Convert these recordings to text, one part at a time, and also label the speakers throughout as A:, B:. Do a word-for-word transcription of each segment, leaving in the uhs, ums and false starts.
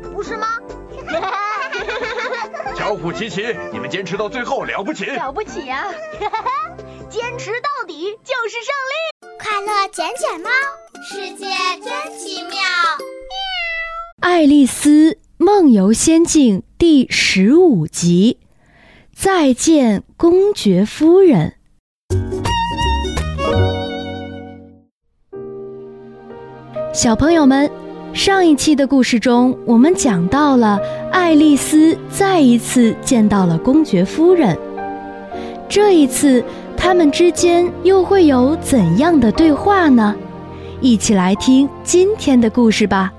A: 不是吗？
B: 巧虎齐齐，你们坚持到最后，了不起！
A: 了不起呀、啊！坚持到底就是胜利。
C: 快乐捡捡猫，世界真奇妙。
D: 《爱丽丝梦游仙境》第十五集，再见公爵夫人。小朋友们，上一期的故事中，我们讲到了爱丽丝再一次见到了公爵夫人。这一次，他们之间又会有怎样的对话呢？一起来听今天的故事吧。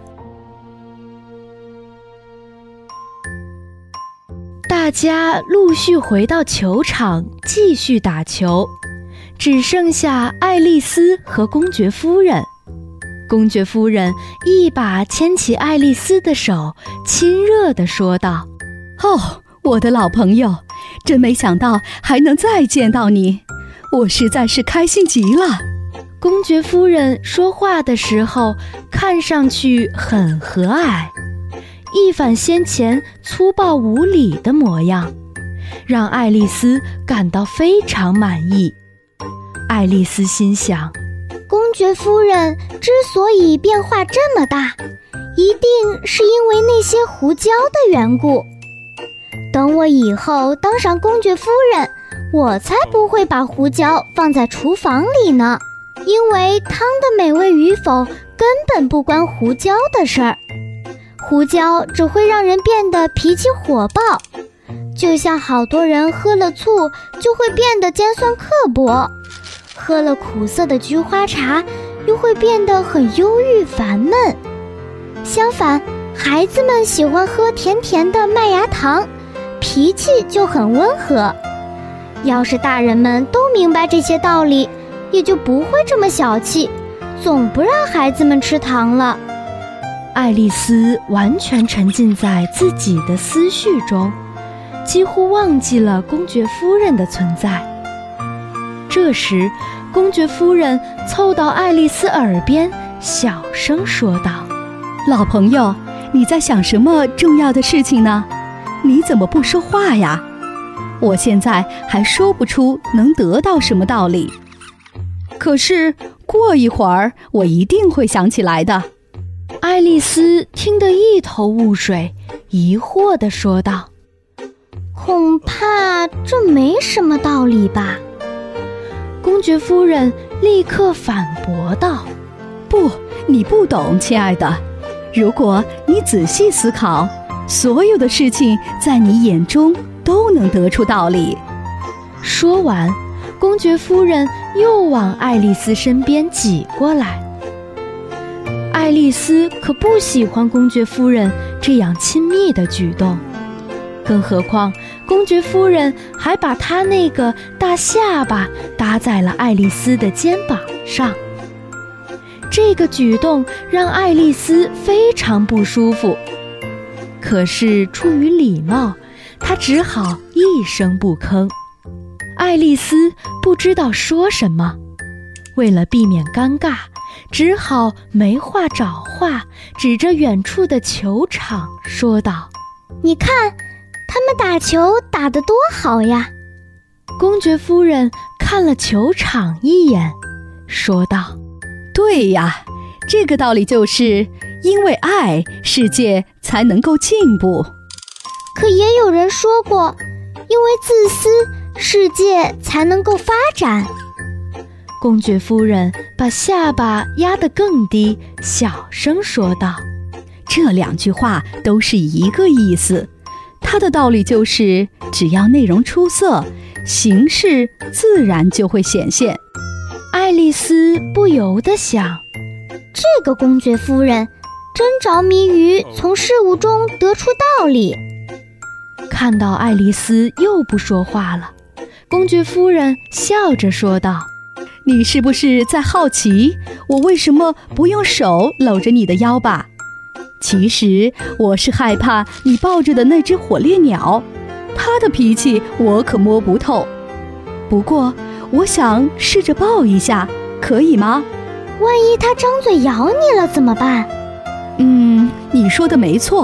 D: 大家陆续回到球场继续打球，只剩下爱丽丝和公爵夫人。公爵夫人一把牵起爱丽丝的手，亲热地说道：
E: 哦，我的老朋友，真没想到还能再见到你，我实在是开心极了。
D: 公爵夫人说话的时候看上去很和蔼，一反先前粗暴无礼的模样，让爱丽丝感到非常满意。爱丽丝心想，
C: 公爵夫人之所以变化这么大，一定是因为那些胡椒的缘故。等我以后当上公爵夫人，我才不会把胡椒放在厨房里呢，因为汤的美味与否根本不关胡椒的事儿。胡椒只会让人变得脾气火爆，就像好多人喝了醋就会变得尖酸刻薄，喝了苦涩的菊花茶又会变得很忧郁烦闷。相反，孩子们喜欢喝甜甜的麦芽糖，脾气就很温和。要是大人们都明白这些道理，也就不会这么小气，总不让孩子们吃糖了。
D: 爱丽丝完全沉浸在自己的思绪中，几乎忘记了公爵夫人的存在。这时，公爵夫人凑到爱丽丝耳边，小声说道：
E: 老朋友，你在想什么重要的事情呢？你怎么不说话呀？我现在还说不出能得到什么道理，可是过一会儿我一定会想起来的。
D: 爱丽丝听得一头雾水，疑惑地说道：
C: 恐怕这没什么道理吧？
D: 公爵夫人立刻反驳道：
E: 不，你不懂，亲爱的。如果你仔细思考，所有的事情在你眼中都能得出道理。
D: 说完，公爵夫人又往爱丽丝身边挤过来。爱丽丝可不喜欢公爵夫人这样亲密的举动，更何况公爵夫人还把她那个大下巴搭在了爱丽丝的肩膀上。这个举动让爱丽丝非常不舒服，可是出于礼貌，她只好一声不吭。爱丽丝不知道说什么，为了避免尴尬，只好没话找话，指着远处的球场说道：
C: 你看，他们打球打得多好呀！
D: 公爵夫人看了球场一眼，说道：
E: 对呀，这个道理就是因为爱，世界才能够进步。
C: 可也有人说过，因为自私，世界才能够发展。
D: 公爵夫人把下巴压得更低，小声说道：
E: 这两句话都是一个意思，它的道理就是只要内容出色，形式自然就会显现。
D: 爱丽丝不由得想，
C: 这个公爵夫人真着迷于从事物中得出道理。
D: 看到爱丽丝又不说话了，公爵夫人笑着说道：
E: 你是不是在好奇我为什么不用手搂着你的腰吧？其实我是害怕你抱着的那只火烈鸟，它的脾气我可摸不透。不过我想试着抱一下，可以吗？
C: 万一它张嘴咬你了怎么办？
E: 嗯，你说的没错，